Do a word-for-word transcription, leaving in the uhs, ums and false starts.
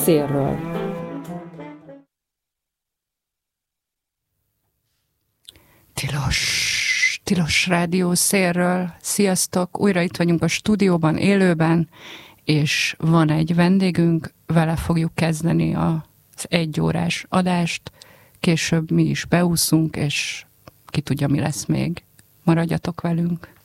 szélről. Tilos, tilos rádió szélről. Sziasztok! Újra itt vagyunk a stúdióban, élőben, és van egy vendégünk, vele fogjuk kezdeni az egyórás adást. Később mi is beúszunk, és ki tudja, mi lesz még. Maradjatok velünk!